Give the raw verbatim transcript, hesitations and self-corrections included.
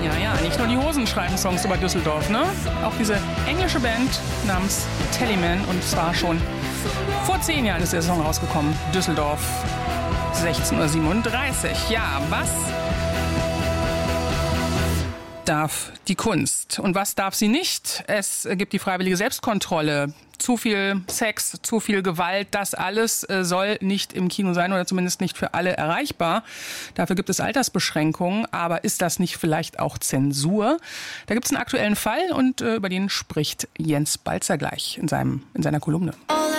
Ja, ja, nicht nur die Hosen schreiben Songs über Düsseldorf, ne? Auch diese englische Band namens Tallyman, und zwar schon vor zehn Jahren ist der Song rausgekommen. Düsseldorf, sechzehn Uhr siebenunddreißig. Ja, was darf die Kunst und was darf sie nicht? Es gibt die freiwillige Selbstkontrolle. Zu viel Sex, zu viel Gewalt, das alles äh, soll nicht im Kino sein oder zumindest nicht für alle erreichbar. Dafür gibt es Altersbeschränkungen, aber ist das nicht vielleicht auch Zensur? Da gibt es einen aktuellen Fall und äh, über den spricht Jens Balzer gleich in, seinem, in seiner Kolumne. All